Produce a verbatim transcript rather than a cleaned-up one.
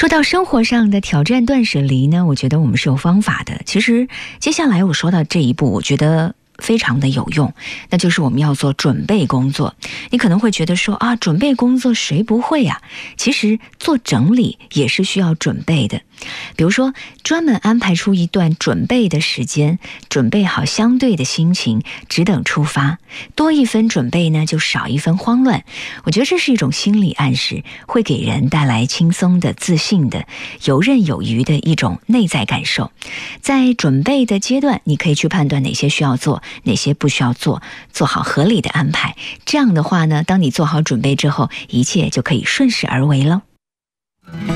说到生活上的挑战断舍离呢，我觉得我们是有方法的。其实接下来我说到这一步，我觉得非常的有用，那就是我们要做准备工作。你可能会觉得说啊，准备工作谁不会啊？其实做整理也是需要准备的。比如说专门安排出一段准备的时间，准备好相对的心情，只等出发。多一分准备呢，就少一分慌乱。我觉得这是一种心理暗示，会给人带来轻松的、自信的、游刃有余的一种内在感受。在准备的阶段，你可以去判断哪些需要做，哪些不需要做，做好合理的安排。这样的话呢，当你做好准备之后，一切就可以顺势而为了。